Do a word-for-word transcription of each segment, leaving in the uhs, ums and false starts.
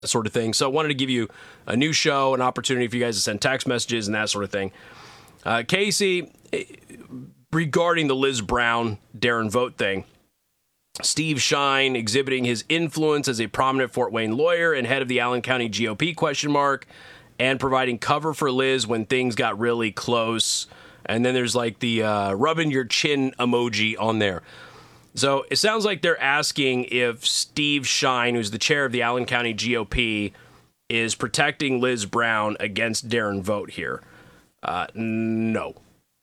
sort of thing. So I wanted to give you a new show, an opportunity for you guys to send text messages and that sort of thing. Uh, Casey, regarding the Liz Brown, Darren Vogt thing, Steve Shine exhibiting his influence as a prominent Fort Wayne lawyer and head of the Allen County G O P, question mark, and providing cover for Liz when things got really close. And then there's like the uh, rubbing your chin emoji on there. So it sounds like they're asking if Steve Shine, who's the chair of the Allen County G O P, is protecting Liz Brown against Darren Vogt here. Uh, no.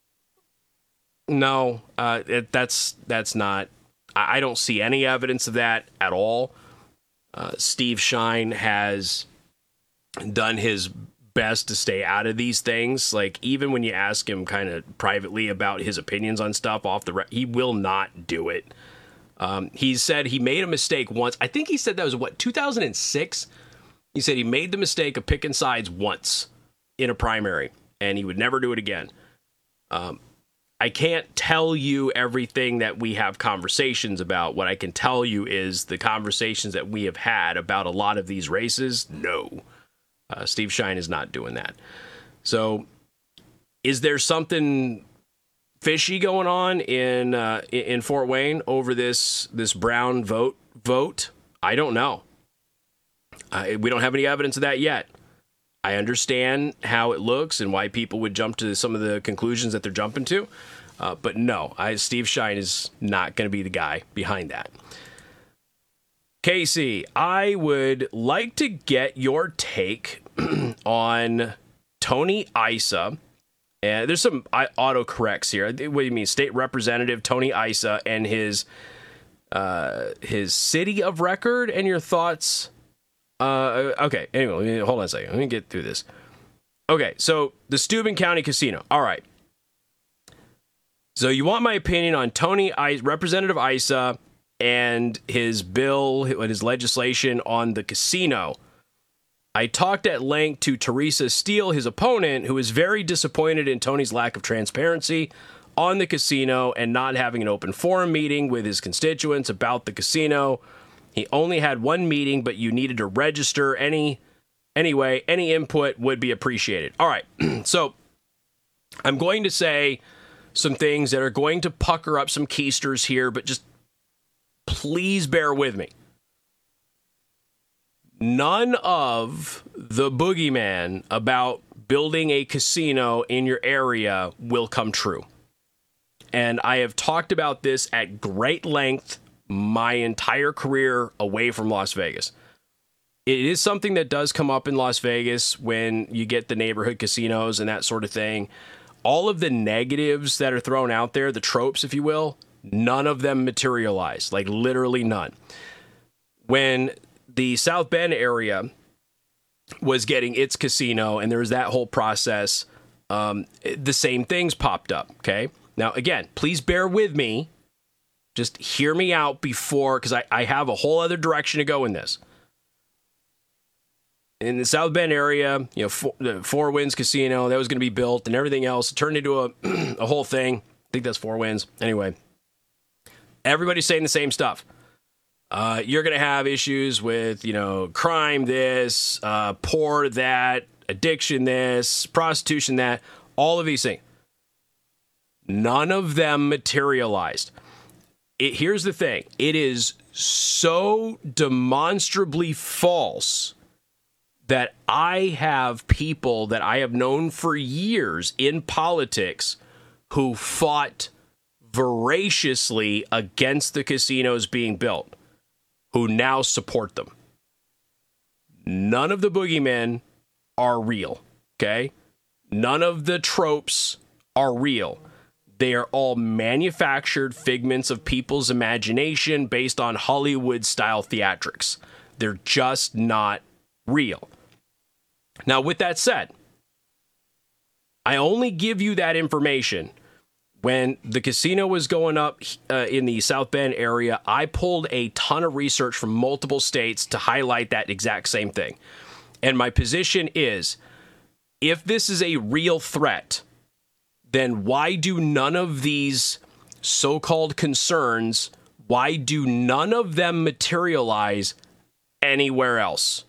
No, uh, it, that's that's not. I, I don't see any evidence of that at all. Uh, Steve Shine has done his best to stay out of these things. Like, even when you ask him kind of privately about his opinions on stuff off the re- he will not do it. Um, he said he made a mistake once. I think he said that was, what, two thousand six? He said he made the mistake of picking sides once in a primary, and he would never do it again. Um, I can't tell you everything that we have conversations about. What I can tell you is the conversations that we have had about a lot of these races, no. Uh, Steve Shine is not doing that. So is there something fishy going on in uh, in Fort Wayne over this this Brown vote vote? I don't know. Uh, we don't have any evidence of that yet. I understand how it looks and why people would jump to some of the conclusions that they're jumping to. Uh, but no, I, Steve Shine is not going to be the guy behind that. Casey, I would like to get your take on Tony Isa. And there's some autocorrects here. What do you mean? State Representative Tony Isa and his uh, his city of record, and your thoughts. Uh, okay, anyway, hold on a second. Let me get through this. Okay, so the Steuben County Casino. All right. So you want my opinion on Tony I- Representative Isa and his bill, his legislation on the casino. I talked at length to Teresa Steele, his opponent, who is very disappointed in Tony's lack of transparency on the casino and not having an open forum meeting with his constituents about the casino. He only had one meeting, but you needed to register. Any anyway, any input would be appreciated. All right, so I'm going to say some things that are going to pucker up some keisters here, but just please bear with me. None of the boogeyman about building a casino in your area will come true. And I have talked about this at great length my entire career away from Las Vegas. It is something that does come up in Las Vegas when you get the neighborhood casinos and that sort of thing. All of the negatives that are thrown out there, the tropes, if you will, none of them materialize, like literally none. When the South Bend area was getting its casino and there was that whole process, um, the same things popped up, okay? Now, again, please bear with me. Just hear me out before, because I, I have a whole other direction to go in this. In the South Bend area, you know, Four, the Four Winds Casino, that was going to be built and everything else. It turned into a, a whole thing. I think that's Four Winds. Anyway, everybody's saying the same stuff. Uh, you're going to have issues with, you know, crime this, uh, poor that, addiction this, prostitution that, all of these things. None of them materialized. It, here's the thing. It is so demonstrably false that I have people that I have known for years in politics who fought voraciously against the casinos being built, who now support them. None of the boogeymen are real, okay? None of the tropes are real. They are all manufactured figments of people's imagination based on Hollywood-style theatrics. They're just not real. Now, with that said, I only give you that information when the casino was going up uh, in the South Bend area. I pulled a ton of research from multiple states to highlight that exact same thing. And my position is, if this is a real threat, then why do none of these so-called concerns, why do none of them materialize anywhere else?